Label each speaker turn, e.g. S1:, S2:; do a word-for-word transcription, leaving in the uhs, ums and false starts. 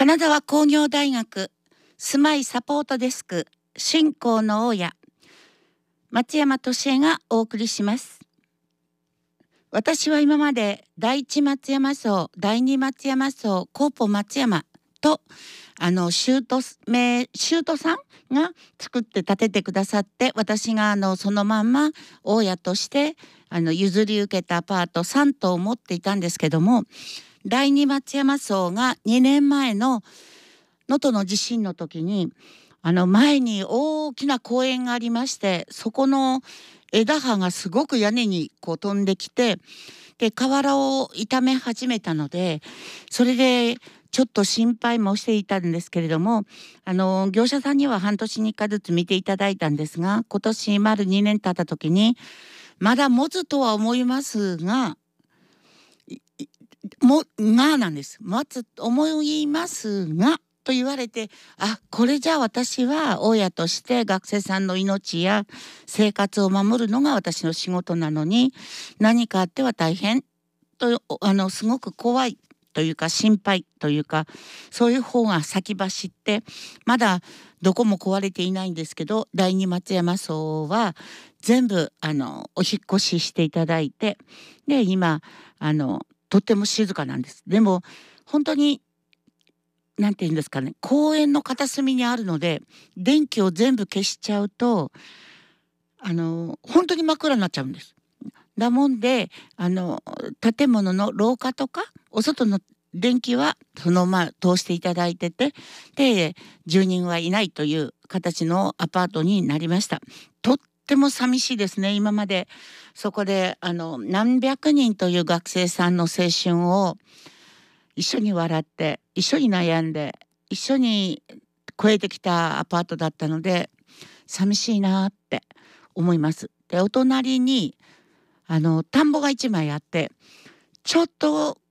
S1: 金沢工業大学住まいサポートデスク新興の大家松山俊恵がお送りします。私は今まで第一松山荘、第二松山荘、コーポ松山とあのシュート名シュートさんが作って建ててくださって、私があのそのまんま大家としてあの譲り受けたアパートさん棟を持っていたんですけども、第二松山荘がにねんまえの能登の地震の時にあの前に大きな公園がありまして、そこの枝葉がすごく屋根にこう飛んできて、で瓦を傷め始めたので、それでちょっと心配もしていたんですけれども、あの業者さんには半年にいっかいずつ見ていただいたんですが、今年丸にねん経った時にまだ持つとは思いますがもがなんです持つと思いますがと言われて、あ、これじゃあ私は大家として学生さんの命や生活を守るのが私の仕事なのに、何かあっては大変とあのすごく怖いというか心配というか、そういう方が先走って、まだどこも壊れていないんですけど、第二松山荘は全部あのお引っ越ししていただいて、で今あのとっても静かなんです。でも本当になんて言うんですかね、公園の片隅にあるので電気を全部消しちゃうとあの本当に真っ暗になっちゃうんです。だもんであの建物の廊下とかお外の電気はそのまま通していただいてて、で住人はいないという形のアパートになりました。とっても寂しいですね。今までそこであの何百人という学生さんの青春を一緒に笑って一緒に悩んで一緒に越えてきたアパートだったので、寂しいなって思います。でお隣にあの田んぼが一枚あって、ちょっと